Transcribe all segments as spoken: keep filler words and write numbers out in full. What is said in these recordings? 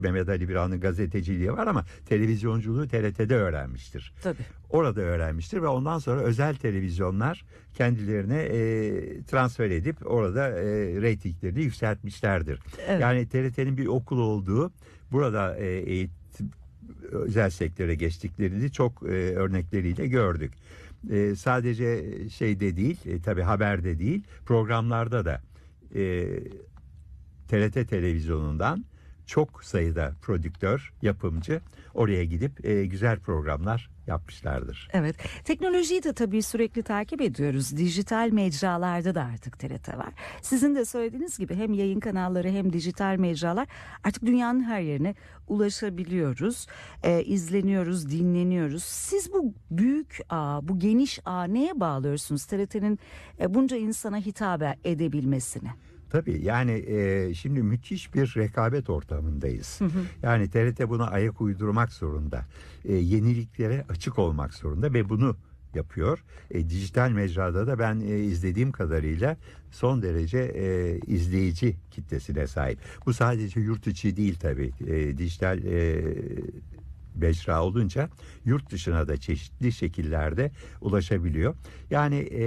Mehmet Ali Biral'ın gazeteciliği var ama televizyonculuğu T R T'de öğrenmiştir. Tabii. Orada öğrenmiştir ve ondan sonra özel televizyonlar kendilerine e, transfer edip orada e, reytinglerini yükseltmişlerdir. Evet. Yani T R T'nin bir okul olduğu, burada e, eğitim, özel sektöre geçtiklerini çok e, örnekleriyle gördük. E, sadece şeyde değil, e, tabii haberde değil, programlarda da e, T R T televizyonundan çok sayıda prodüktör, yapımcı oraya gidip e, güzel programlar yapmışlardır. Evet. Teknolojiyi de tabii sürekli takip ediyoruz. Dijital mecralarda da artık T R T var. Sizin de söylediğiniz gibi hem yayın kanalları hem dijital mecralar, artık dünyanın her yerine ulaşabiliyoruz. E, izleniyoruz, dinleniyoruz. Siz bu büyük ağ, bu geniş ağ neye bağlıyorsunuz T R T'nin e, bunca insana hitap edebilmesini? Tabii yani e, şimdi müthiş bir rekabet ortamındayız. Hı hı. Yani T R T buna ayak uydurmak zorunda. E, yeniliklere açık olmak zorunda ve bunu yapıyor. E, dijital mecrada da ben e, izlediğim kadarıyla son derece e, izleyici kitlesine sahip. Bu sadece yurt içi değil tabii. E, dijital e, mecra olunca yurt dışına da çeşitli şekillerde ulaşabiliyor. Yani e,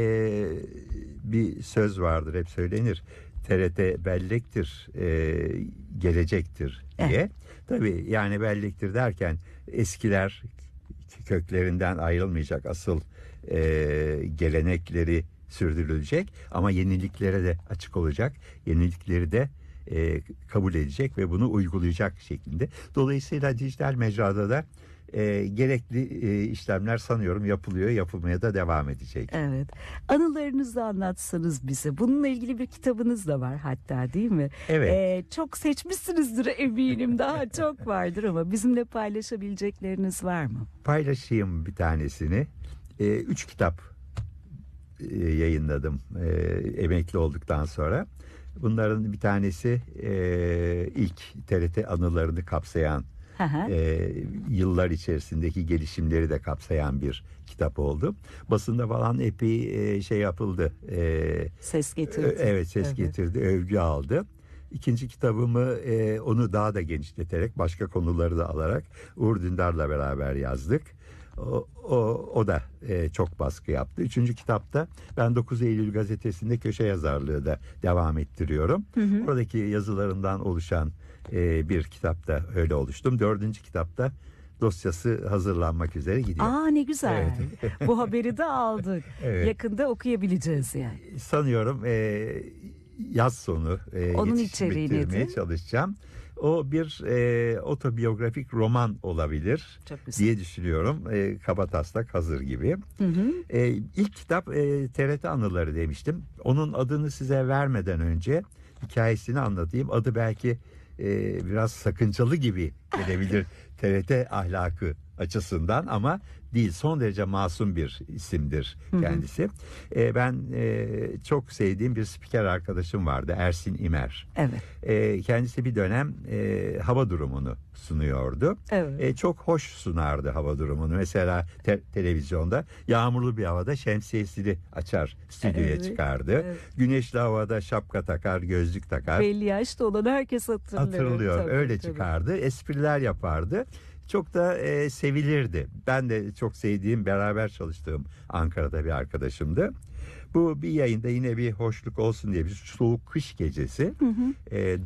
bir söz vardır, hep söylenir. T R T bellektir, e, gelecektir diye. Evet. Tabii yani bellektir derken eskiler köklerinden ayrılmayacak, asıl e, gelenekleri sürdürülecek ama yeniliklere de açık olacak, yenilikleri de e, kabul edecek ve bunu uygulayacak şeklinde. Dolayısıyla dijital mecrada da E, gerekli e, işlemler sanıyorum yapılıyor, yapılmaya da devam edecek. Evet. Anılarınızı anlatsanız bize. Bununla ilgili bir kitabınız da var hatta, değil mi? Evet. Ee, çok seçmişsinizdir eminim. Daha çok vardır ama bizimle paylaşabilecekleriniz var mı? Paylaşayım bir tanesini. E, üç kitap e, yayınladım e, emekli olduktan sonra. Bunların bir tanesi e, ilk T R T anılarını kapsayan, E, yıllar içerisindeki gelişimleri de kapsayan bir kitap oldu. Basında falan epey e, şey yapıldı. E, ses getirdi. Evet, ses evet. getirdi, övgü aldı. İkinci kitabımı e, onu daha da genişleterek, başka konuları da alarak Uğur Dündar'la beraber yazdık. O, o, o da e, çok baskı yaptı. Üçüncü kitapta ben dokuz Eylül gazetesinde köşe yazarlığı da devam ettiriyorum. Hı hı. Oradaki yazılarımdan oluşan e, bir kitapta öyle oluştum. Dördüncü kitapta dosyası hazırlanmak üzere gidiyor. Aa, ne güzel. Evet. Bu haberi de aldık. Evet. Yakında okuyabileceğiz yani. Sanıyorum e, yaz sonu e, onun içeriği bitirmeye çalışacağım. O bir e, otobiyografik roman olabilir diye düşünüyorum. E, kabataslak hazır gibi. Hı hı. E, ilk kitap e, T R T anıları demiştim. Onun adını size vermeden önce hikayesini anlatayım. Adı belki e, biraz sakıncalı gibi gelebilir T R T ahlakı açısından ama değil, son derece masum bir isimdir kendisi. Hı hı. E, ben e, çok sevdiğim bir spiker arkadaşım vardı, Ersin İmer. Evet. E, kendisi bir dönem e, hava durumunu sunuyordu. Evet. E, çok hoş sunardı hava durumunu. Mesela te- televizyonda yağmurlu bir havada şemsiyesini açar, stüdyoya evet. çıkardı. Evet. Güneşli havada şapka takar, gözlük takar. Belli yaşta olan herkes hatırlıyor. Hatırlıyor. Tabii, öyle tabii. çıkardı. Espriler yapardı. Çok da e, sevilirdi. Ben de çok sevdiğim, beraber çalıştığım Ankara'da bir arkadaşımdı. Bu bir yayında yine bir hoşluk olsun diye bir soğuk kış gecesi. Hı hı. E,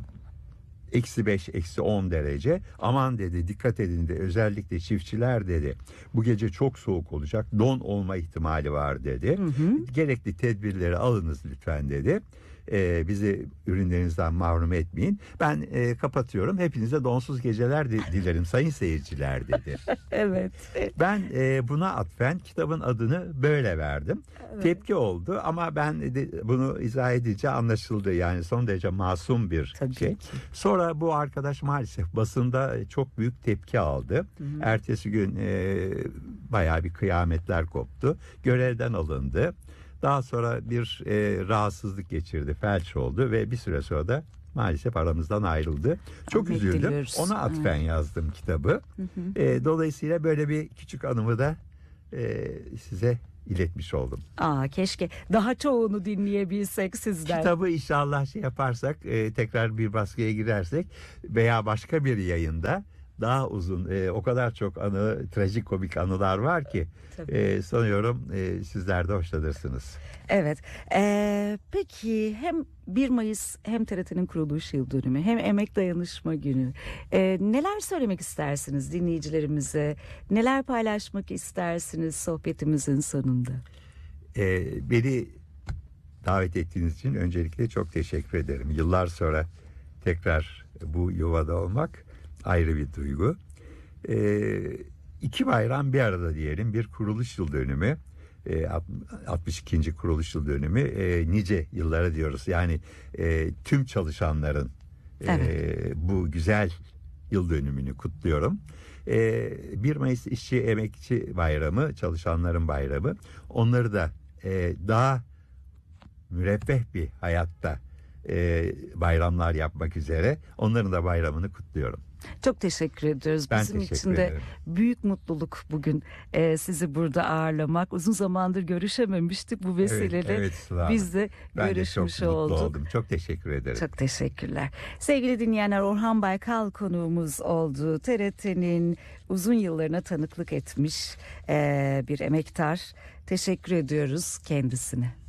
Eksi beş, eksi on derece. Aman dedi, dikkat edin de, özellikle çiftçiler dedi. Bu gece çok soğuk olacak. Don olma ihtimali var dedi. Hı hı. Gerekli tedbirleri alınız lütfen dedi. Ee, bizi ürünlerinizden mahrum etmeyin. Ben e, kapatıyorum. Hepinize donsuz geceler de, dilerim sayın seyirciler dedi. Evet. Ben e, buna atfen kitabın adını böyle verdim. Evet. Tepki oldu ama ben de, bunu izah edince anlaşıldı. Yani son derece masum bir Tabii şey. Ki. Sonra bu arkadaş maalesef basında çok büyük tepki aldı. Hı hı. Ertesi gün e, bayağı bir kıyametler koptu. Görevden alındı. Daha sonra bir e, rahatsızlık geçirdi, felç oldu ve bir süre sonra da maalesef aramızdan ayrıldı. Çok Ahmet üzüldüm. Diliyoruz. Ona atfen evet. yazdım kitabı. Hı hı. E, dolayısıyla böyle bir küçük anımı da e, size iletmiş oldum. Aa, keşke daha çoğunu dinleyebilsek sizden. Kitabı inşallah şey yaparsak, e, tekrar bir baskıya girersek veya başka bir yayında daha uzun, e, o kadar çok anı, trajikomik anılar var ki e, sanıyorum e, sizler de hoşlanırsınız. Evet. Ee, peki hem bir Mayıs hem T R T'nin kuruluş yıl dönümü hem Emek Dayanışma Günü. Ee, neler söylemek istersiniz dinleyicilerimize? Neler paylaşmak istersiniz sohbetimizin sonunda? E, beni davet ettiğiniz için öncelikle çok teşekkür ederim. Yıllar sonra tekrar bu yuvada olmak ayrı bir duygu. E, iki bayram bir arada diyelim. Bir kuruluş yıl dönümü. altmış ikinci kuruluş yıl dönümü, e, nice yıllara diyoruz. Yani e, tüm çalışanların evet. e, bu güzel yıl dönümünü kutluyorum. E, bir Mayıs İşçi Emekçi Bayramı, çalışanların bayramı. Onları da e, daha müreffeh bir hayatta e, bayramlar yapmak üzere onların da bayramını kutluyorum. Çok teşekkür ediyoruz. Ben Bizim teşekkür için de ederim. büyük mutluluk bugün e, sizi burada ağırlamak. Uzun zamandır görüşememiştik bu vesileyle. Evet, evet, biz de ben görüşmüş de çok olduk. mutlu oldum. Çok teşekkür ederim. Çok teşekkürler. Sevgili dinleyenler, Orhan Baykal konuğumuz oldu. T R T'nin uzun yıllarına tanıklık etmiş e, bir emektar. Teşekkür ediyoruz kendisine.